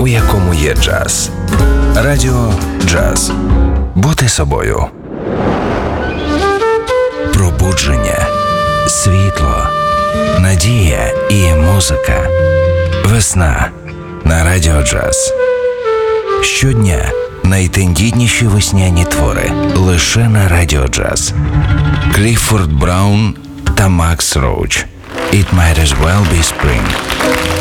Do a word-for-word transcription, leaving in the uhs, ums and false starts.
у якому є джаз. Радіо Джаз. Бути собою. Пробудження, світло, надія і музика. Весна на Радіо Джаз. Щодня найтендітніші весняні твори лише на Радіо Джаз. Кліффорд Браун та Макс Роуч. It might as well be spring.